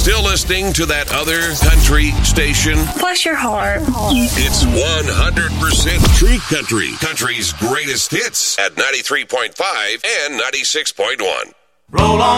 Still listening to that other country station? Bless your heart. It's 100% True Country. Country's greatest hits at 93.5 and 96.1. Roll on.